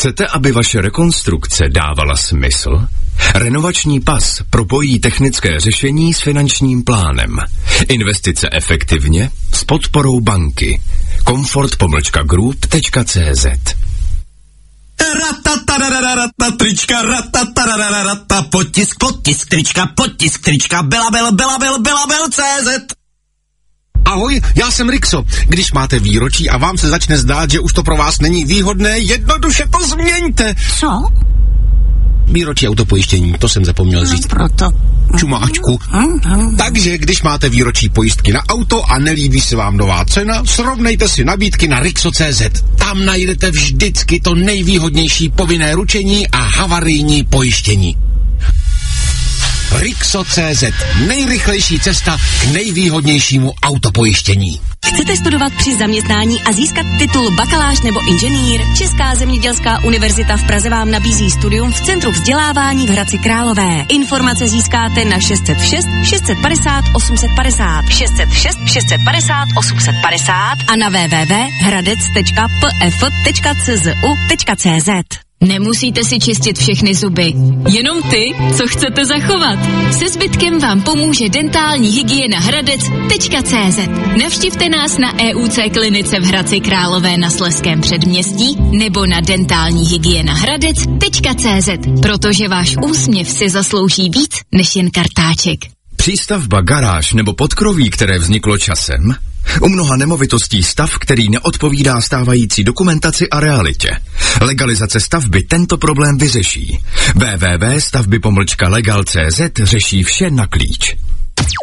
Chcete, aby vaše rekonstrukce dávala smysl? Renovační pas propojí technické řešení s finančním plánem. Investice efektivně s podporou banky. Comfort-group.cz. Trička, potisk trička, Belabel.cz. Ahoj, já jsem Rixo. Když máte výročí a vám se začne zdát, že už to pro vás není výhodné, jednoduše to změňte. Co? Výročí autopojištění, to jsem zapomněl říct. Proto. Čumáčku. Takže, když máte výročí pojistky na auto a nelíbí se vám nová cena, srovnejte si nabídky na Rixo.cz. Tam najdete vždycky to nejvýhodnější povinné ručení a havarijní pojištění. Rixo.cz. Nejrychlejší cesta k nejvýhodnějšímu autopojištění. Chcete studovat při zaměstnání a získat titul bakalář nebo inženýr? Česká zemědělská univerzita v Praze vám nabízí studium v Centru vzdělávání v Hradci Králové. Informace získáte na 606 650 850, 606 650 850 a na www.hradec.pf.czu.cz. Nemusíte si čistit všechny zuby, jenom ty, co chcete zachovat. Se zbytkem vám pomůže dentální hygiena Hradec.cz. Navštivte nás na EUC klinice v Hradci Králové na Slezském předměstí nebo na dentální hygiena Hradec.cz, protože váš úsměv si zaslouží víc než jen kartáček. Přístavba, garáž nebo podkroví, které vzniklo časem? U mnoha nemovitostí stav, který neodpovídá stávající dokumentaci a realitě. Legalizace stavby tento problém vyřeší. www.stavby-legal.cz řeší vše na klíč.